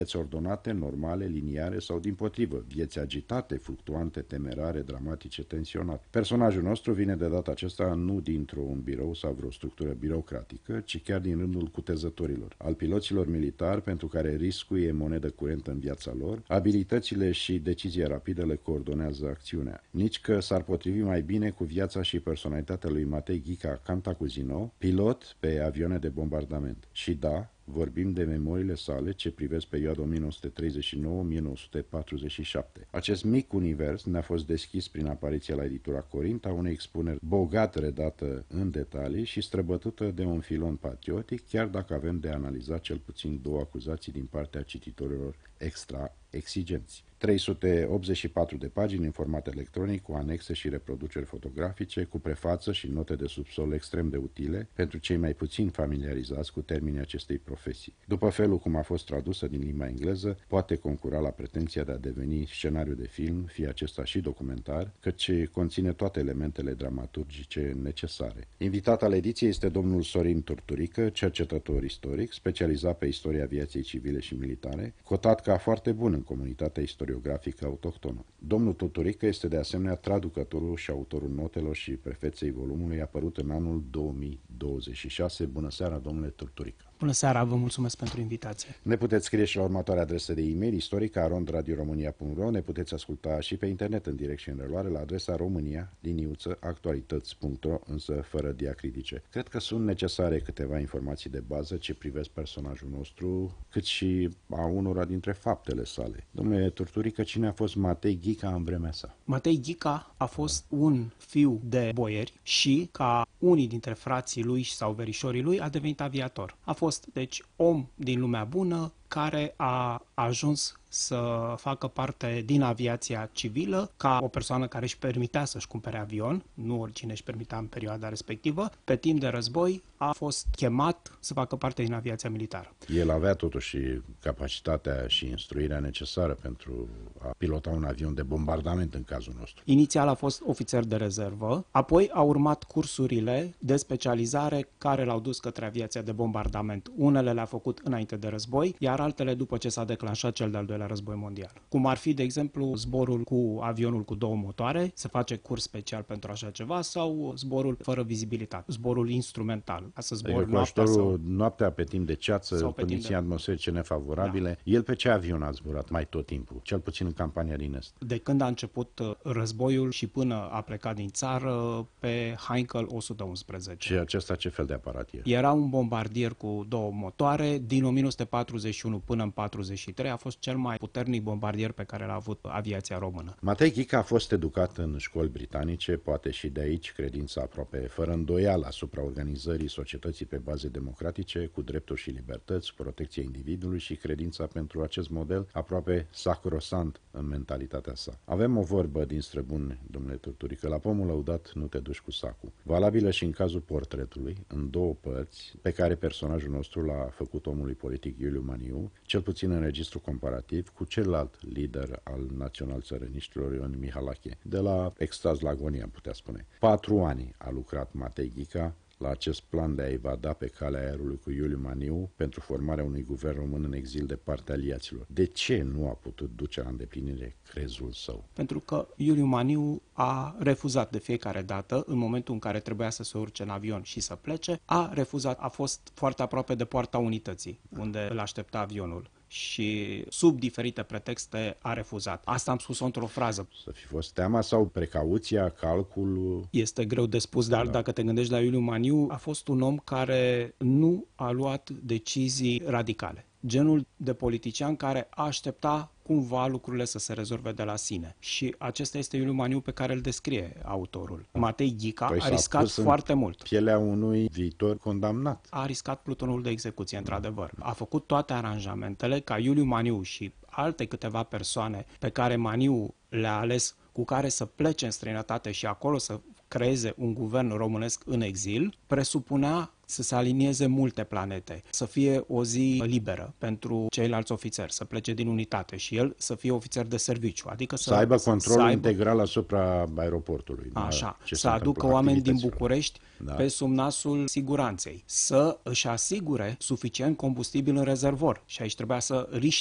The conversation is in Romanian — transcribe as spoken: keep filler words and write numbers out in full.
vieți ordonate, normale, liniare sau dimpotrivă, vieți agitate, fluctuante, temerare, dramatice, tensionate. Personajul nostru vine de data aceasta nu dintr-un birou sau vreo structură birocratică, ci chiar din rândul cutezătorilor, al piloților militari pentru care riscul e monedă curentă în viața lor, abilitățile și decizia rapidă le coordonează acțiunea. Nici că s-ar potrivi mai bine cu viața și personalitatea lui Matei Ghica Cantacuzino, pilot pe avioane de bombardament. Și da, vorbim de memoriile sale ce privesc perioada o mie nouă sute treizeci și nouă - o mie nouă sute patruzeci și șapte. Acest mic univers ne-a fost deschis prin apariția la editura Corint a unei expuneri bogat redată în detalii și străbătută de un filon patriotic, chiar dacă avem de analizat cel puțin două acuzații din partea cititorilor extra exigenți. trei sute optzeci și patru de pagini în format electronic, cu anexe și reproduceri fotografice, cu prefață și note de subsol extrem de utile pentru cei mai puțin familiarizați cu termenii acestei profesii. După felul cum a fost tradusă din limba engleză, poate concura la pretenția de a deveni scenariu de film, fie acesta și documentar, căci conține toate elementele dramaturgice necesare. Invitat al ediției este domnul Sorin Turturică, cercetător istoric, specializat pe istoria aviației civile și militare, cotat ca foarte bun în comunitatea istoriografică autohtonă. Domnul Turturică este de asemenea traducătorul și autorul notelor și prefeței volumului apărut în anul două mii douăzeci și șase. Bună seara, domnule Turturică! Bună seara, vă mulțumesc pentru invitație. Ne puteți scrie și la următoarea adresă de e-mail, istorica arond radio românia punct ro. Ne puteți asculta și pe internet în direct și în reluare la adresa românia liniuță actualități punct ro, însă fără diacritice. Cred că sunt necesare câteva informații de bază ce privesc personajul nostru, cât și a unora dintre faptele sale. Domnule Turturică, cine a fost Matei Ghica în vremea sa? Matei Ghica a fost un fiu de boieri și, ca unii dintre frații lui sau verișorii lui, a devenit aviator. A fost, deci, om din lumea bună care a ajuns să facă parte din aviația civilă ca o persoană care își permitea să-și cumpere avion, nu oricine își permitea în perioada respectivă. Pe timp de război a fost chemat să facă parte din aviația militară. El avea totuși capacitatea și instruirea necesară pentru a pilota un avion de bombardament în cazul nostru. Inițial a fost ofițer de rezervă, apoi a urmat cursurile de specializare care l-au dus către aviația de bombardament. Unele le-a făcut înainte de război, iar altele după ce s-a declanșat cel de-al doilea război mondial. Cum ar fi, de exemplu, zborul cu avionul cu două motoare, se face curs special pentru așa ceva, sau zborul fără vizibilitate, zborul instrumental, ca să zbori noaptea sau... noaptea pe timp de ceață, condiții de... atmosferice nefavorabile. Da. El pe ce avion a zburat mai tot timpul, cel puțin în campania din Est? De când a început războiul și până a plecat din țară, pe Heinkel o sută unsprezece. Și acesta ce fel de aparat e? Era un bombardier cu două motoare. Din o mie nouă sute patruzeci și unu până în patruzeci și trei a fost cel mai puternic bombardier pe care l-a avut aviația română. Matei Ghica a fost educat în școli britanice, poate și de aici credința aproape fără îndoială asupra organizării societății pe baze democratice, cu drepturi și libertăți, protecția individului și credința pentru acest model aproape sacrosant în mentalitatea sa. Avem o vorbă din străbuni, domnule Turturică, la pomul lăudat nu te duci cu sacul. Valabilă și în cazul portretului, în două părți, pe care personajul nostru l-a făcut omului politic Iuliu Maniu, cel puțin în registru comparativ cu celălalt lider al național-țărăniștilor, Ion Mihalache. De la extaz la agonie, am putea spune. Patru ani a lucrat Matei Ghica la acest plan de a evada pe calea aerului cu Iuliu Maniu pentru formarea unui guvern român în exil de partea aliaților. De ce nu a putut duce la îndeplinire crezul său? Pentru că Iuliu Maniu a refuzat de fiecare dată, în momentul în care trebuia să se urce în avion și să plece, a refuzat, a fost foarte aproape de poarta unității, unde îl aștepta avionul. Și sub diferite pretexte a refuzat. Asta am spus-o într-o frază. Să fi fost teama sau precauția, calculul? Este greu de spus, dar da. Dacă te gândești la Iuliu Maniu, a fost un om care nu a luat decizii radicale. Genul de politician care aștepta cumva lucrurile să se rezolve de la sine. Și acesta este Iuliu Maniu pe care îl descrie autorul. Matei Ghica păi a riscat foarte mult. Pielea unui viitor condamnat. A riscat plutonul de execuție, într-adevăr. A făcut toate aranjamentele ca Iuliu Maniu și alte câteva persoane pe care Maniu le-a ales cu care să plece în străinătate și acolo să creeze un guvern românesc în exil, presupunea să se alinieze multe planete, să fie o zi liberă pentru ceilalți ofițeri, să plece din unitate și el să fie ofițer de serviciu, adică să, să aibă control să aibă... integral asupra aeroportului. Așa, să aducă oameni din București da. Pe sub nasul siguranței, să își asigure suficient combustibil în rezervor și aici trebuia să riște